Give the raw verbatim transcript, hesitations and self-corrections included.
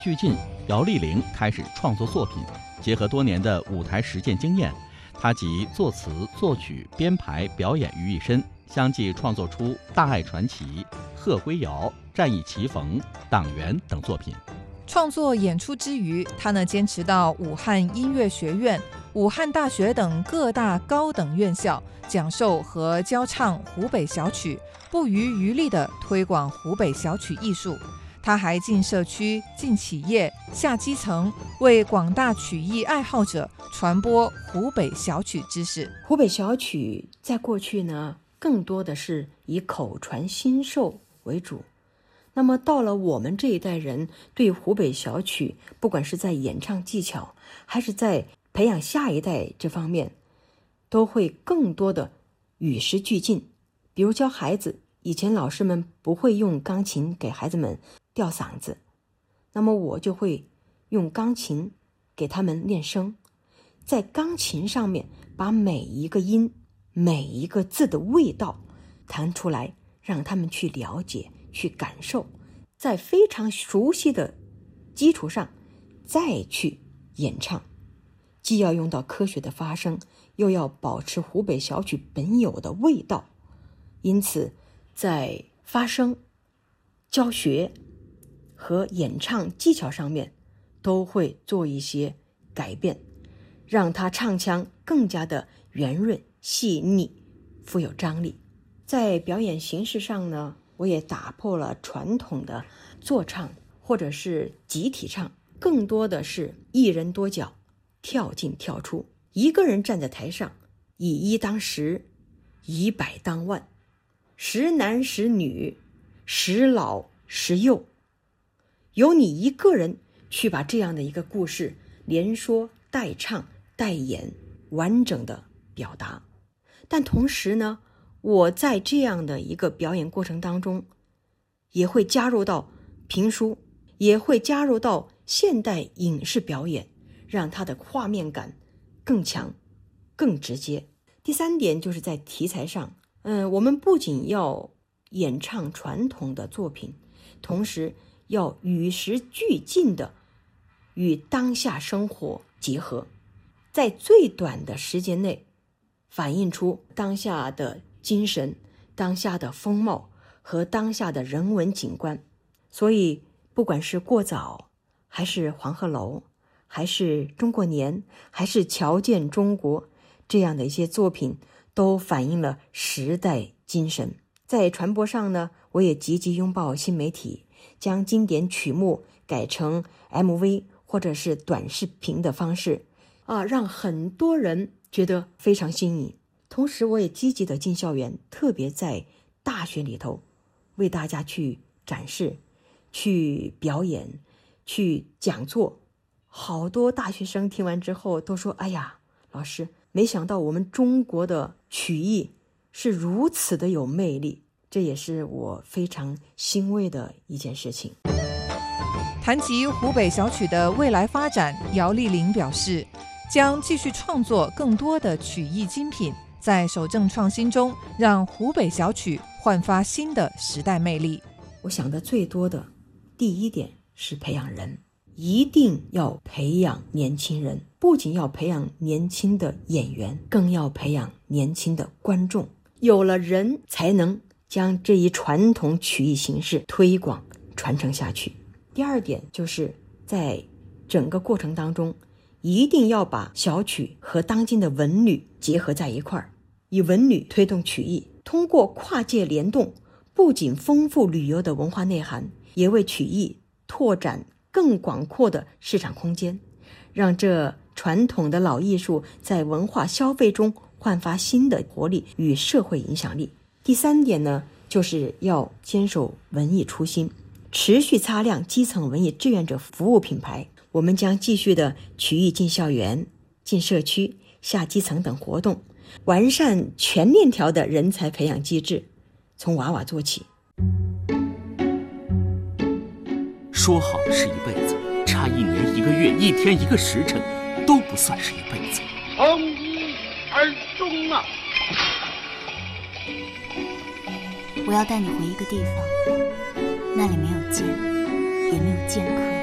俱进，姚丽玲开始创作作品，结合多年的舞台实践经验，她集作词、作曲、编排、表演于一身，相继创作出《大爱传奇》《贺归瑶》《战役棋逢》《党员》等作品。 创作演出之余，他呢坚持到武汉音乐学院、武汉大学等各大高等院校讲授和教唱湖北小曲，不遗余力地推广湖北小曲艺术。他还进社区、进企业、下基层，为广大曲艺爱好者传播湖北小曲知识。 湖北小曲在过去呢，更多的是以口传心授为主。那么到了我们这一代人，对湖北小曲，不管是在演唱技巧，还是在培养下一代这方面，都会更多的与时俱进。比如教孩子，以前老师们不会用钢琴给孩子们吊嗓子，那么我就会用钢琴给他们练声，在钢琴上面把每一个音、每一个字的味道弹出来，让他们去了解、去感受，在非常熟悉的基础上再去演唱，既要用到科学的发声，又要保持湖北小曲本有的味道。因此在发声、教学和演唱技巧上面都会做一些改变，让它唱腔更加的圆润、细腻、富有张力。在表演形式上呢，我也打破了传统的坐唱或者是集体唱，更多的是一人多角，跳进跳出，一个人站在台上，以一当十，以百当万，十男十女，十老十幼，由你一个人去把这样的一个故事连说带唱带演完整的表达。但同时呢，我在这样的一个表演过程当中，也会加入到评书，也会加入到现代影视表演，让它的画面感更强、更直接。第三点就是在题材上，嗯，我们不仅要演唱传统的作品，同时要与时俱进的与当下生活结合，在最短的时间内反映出当下的精神、当下的风貌和当下的人文景观。所以不管是过早，还是黄鹤楼，还是中国年，还是瞧见中国，这样的一些作品都反映了时代精神。在传播上呢，我也积极拥抱新媒体，将经典曲目改成 M V 或者是短视频的方式啊，让很多人觉得非常新颖。同时我也积极的进校园，特别在大学里头为大家去展示、去表演、去讲座。好多大学生听完之后都说，哎呀，老师，没想到我们中国的曲艺是如此的有魅力，这也是我非常欣慰的一件事情。 谈及湖北小曲的未来发展，姚丽玲表示，将继续创作更多的曲艺精品，在守正创新中，让湖北小曲焕发新的时代魅力。 我想的最多的第一点是培养人，一定要培养年轻人，不仅要培养年轻的演员，更要培养年轻的观众。有了人，才能将这一传统曲艺形式推广传承下去。第二点就是在整个过程当中，一定要把小曲和当今的文旅结合在一块儿，以文旅推动曲艺，通过跨界联动，不仅丰富旅游的文化内涵，也为曲艺拓展更广阔的市场空间，让这传统的老艺术在文化消费中焕发新的活力与社会影响力。第三点呢，就是要坚守文艺初心，持续擦亮基层文艺志愿者服务品牌。我们将继续的曲艺进校园、进社区、下基层等活动，完善全链条的人才培养机制，从娃娃做起。 说好的是一辈子，差一年一个月、一天一个时辰都不算是一辈子。 从一而终啊！ 我要带你回一个地方，那里没有剑，也没有剑客。